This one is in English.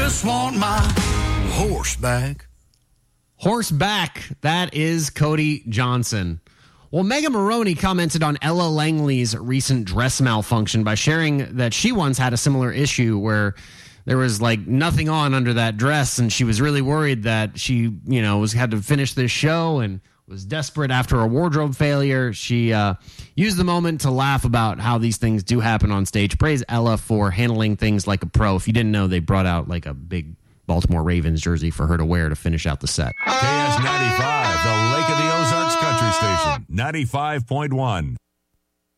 just want my horse back. Horseback. That is Cody Johnson. Well, Megan Maroney commented on Ella Langley's recent dress malfunction by sharing that she once had a similar issue where there was like nothing on under that dress, and she was really worried that she, had to finish this show and was desperate after a wardrobe failure. She used the moment to laugh about how these things do happen on stage. Praise Ella for handling things like a pro. If you didn't know, they brought out like a big Baltimore Ravens jersey for her to wear to finish out the set. KS95, the Lake of the Ozarks Country Station, 95.1.